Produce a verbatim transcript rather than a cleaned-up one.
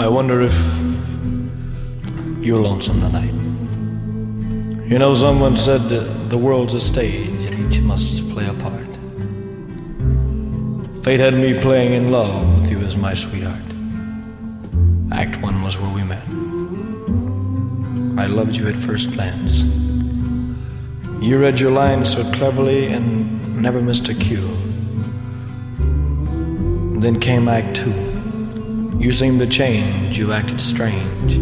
I wonder if you're lonesome tonight. You know, someone said that the world's a stage and each must play a part. Fate had me playing in love with you as my sweetheart. Act one was where we met. I loved you at first glance. You read your lines so cleverly and never missed a cue. Then came Act two. You seemed to change, you acted strange.